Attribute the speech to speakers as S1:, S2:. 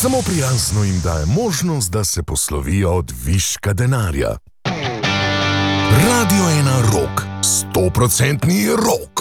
S1: Samo prijazno jim daje možnost, da se poslovijo od viška denarja. Radio 1 Rock, 100% rock.